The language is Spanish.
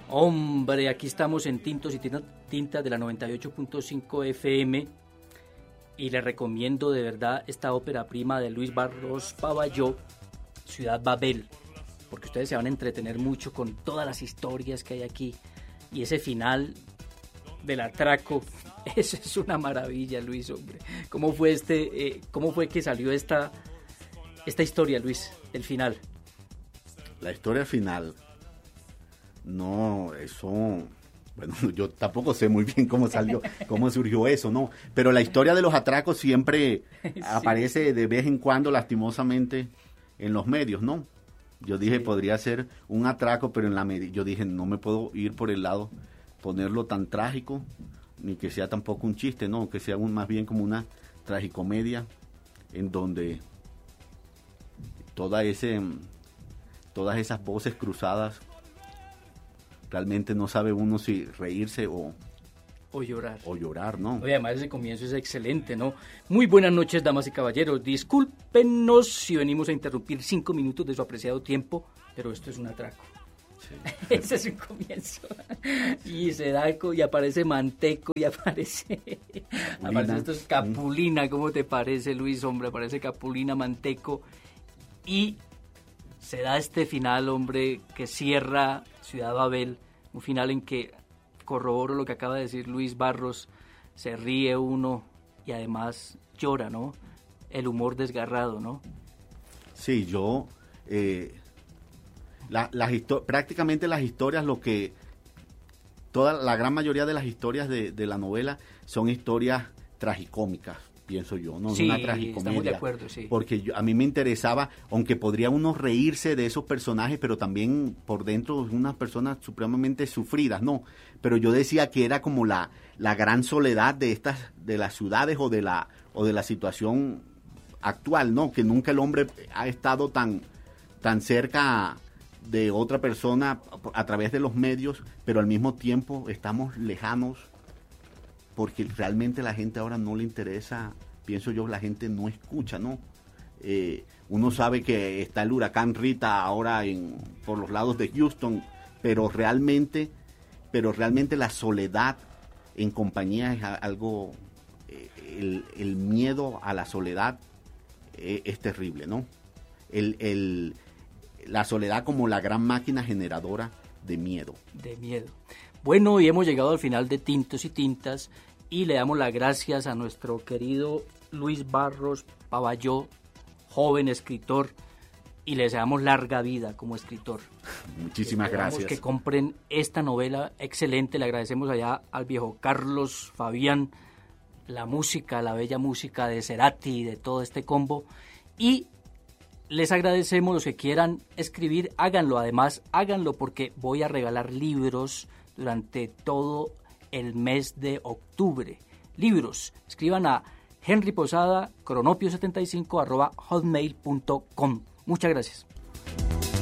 Hombre, aquí estamos en Tintos y Tintas de la 98.5 FM y les recomiendo de verdad esta ópera prima de Luis Barros Pavalló, Ciudad Babel, porque ustedes se van a entretener mucho con todas las historias que hay aquí y ese final del atraco, eso es una maravilla, Luis, hombre. ¿Cómo fue que salió esta historia, Luis, el final? La historia final, no, eso, bueno, yo tampoco sé muy bien cómo surgió eso, ¿no? Pero la historia de los atracos siempre sí aparece de vez en cuando, lastimosamente, en los medios, ¿no? Yo dije, sí, podría ser un atraco, pero yo dije, no me puedo ir por el lado, ponerlo tan trágico, ni que sea tampoco un chiste, ¿no? Que sea más bien como una tragicomedia, en donde todas esas voces cruzadas, realmente no sabe uno si reírse o llorar. O llorar, ¿no? Oye, además ese comienzo es excelente, ¿no? Muy buenas noches, damas y caballeros. Discúlpenos si venimos a interrumpir 5 minutos de su apreciado tiempo, pero esto es un atraco. Sí. Ese es un comienzo. Y se da y aparece Manteco y aparece esto es Capulina. ¿Cómo te parece, Luis? Hombre, aparece Capulina, Manteco y se da este final, hombre, que cierra Ciudad Babel, un final en que corroboro lo que acaba de decir Luis Barros, se ríe uno y además llora, ¿no? El humor desgarrado, ¿no? Sí, prácticamente las historias, la gran mayoría de las historias de la novela son historias tragicómicas, pienso yo, ¿no? Sí, una tragicomedia. Estamos de acuerdo, sí. Porque a mí me interesaba, aunque podría uno reírse de esos personajes, pero también por dentro unas personas supremamente sufridas, ¿no? Pero yo decía que era como la gran soledad de las ciudades o de la situación actual, ¿no? Que nunca el hombre ha estado tan cerca de otra persona a través de los medios, pero al mismo tiempo estamos lejanos, porque realmente la gente ahora no le interesa, pienso yo, la gente no escucha, ¿no? Uno sabe que está el huracán Rita ahora por los lados de Houston, pero realmente la soledad en compañía es algo, el miedo a la soledad es terrible, ¿no? La soledad como la gran máquina generadora de miedo. De miedo. Bueno, y hemos llegado al final de Tintos y Tintas y le damos las gracias a nuestro querido Luis Barros Pavalló, joven escritor, y le deseamos larga vida como escritor. Muchísimas gracias. Que compren esta novela excelente. Le agradecemos allá al viejo Carlos Fabián, la bella música de Cerati y de todo este combo. Y les agradecemos, los que quieran escribir, háganlo. Además, háganlo porque voy a regalar libros durante todo el mes de octubre. Libros. Escriban a Henry Posada, cronopio75 @hotmail.com. Muchas gracias.